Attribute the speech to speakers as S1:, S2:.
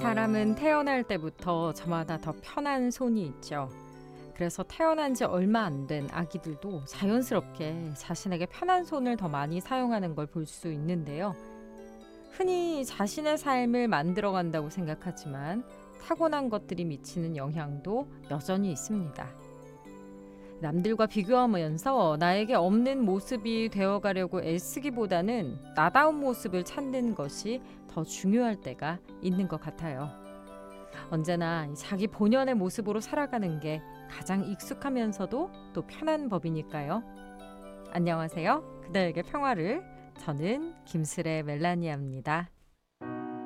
S1: 사람은 태어날 때부터 저마다 더 편한 손이 있죠. 그래서 태어난 지 얼마 안 된 아기들도 자연스럽게 자신에게 편한 손을 더 많이 사용하는 걸 볼 수 있는데요. 흔히 자신의 삶을 만들어간다고 생각하지만 타고난 것들이 미치는 영향도 여전히 있습니다. 남들과 비교하면서 나에게 없는 모습이 되어가려고 애쓰기보다는 나다운 모습을 찾는 것이 더 중요할 때가 있는 것 같아요. 언제나 자기 본연의 모습으로 살아가는 게 가장 익숙하면서도 또 편한 법이니까요. 안녕하세요. 그대에게 평화를. 저는 김슬의 멜라니아입니다.